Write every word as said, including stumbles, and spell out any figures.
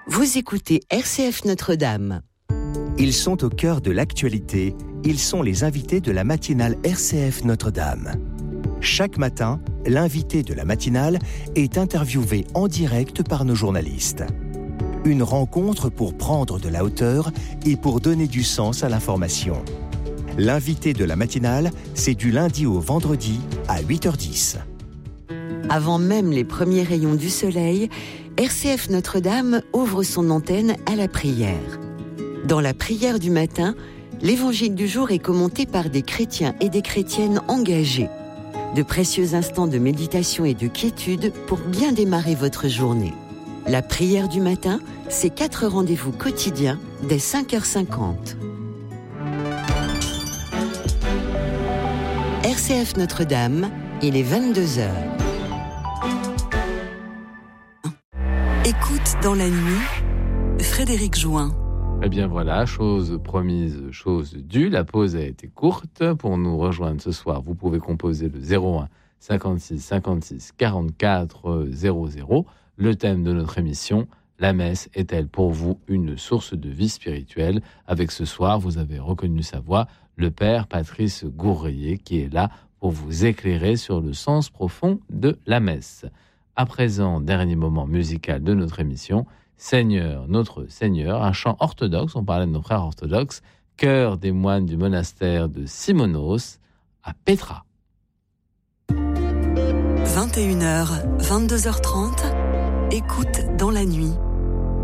Vous écoutez R C F Notre-Dame. Ils sont au cœur de l'actualité. Ils sont les invités de la matinale R C F Notre-Dame. Chaque matin, l'invité de la matinale est interviewé en direct par nos journalistes. Une rencontre pour prendre de la hauteur et pour donner du sens à l'information. L'invité de la matinale, c'est du lundi au vendredi à huit heures dix. Avant même les premiers rayons du soleil, R C F Notre-Dame ouvre son antenne à la prière. Dans la prière du matin, l'évangile du jour est commenté par des chrétiens et des chrétiennes engagés. De précieux instants de méditation et de quiétude pour bien démarrer votre journée. La prière du matin, c'est quatre rendez-vous quotidiens dès cinq heures cinquante. R C F Notre-Dame, il est vingt-deux heures. Écoute dans la nuit, Frédéric Join. Eh bien voilà, chose promise, chose due. La pause a été courte. Pour nous rejoindre ce soir, vous pouvez composer le zéro un cinquante-six cinquante-six quarante-quatre zéro zéro. Le thème de notre émission, la messe est-elle pour vous une source de vie spirituelle ? Avec ce soir, vous avez reconnu sa voix, le père Patrice Gourrier, qui est là pour vous éclairer sur le sens profond de la messe. À présent, dernier moment musical de notre émission, Seigneur, notre Seigneur, un chant orthodoxe, on parlait de nos frères orthodoxes, chœur des moines du monastère de Simonos à Petra. vingt et une heures, vingt-deux heures trente, écoute dans la nuit.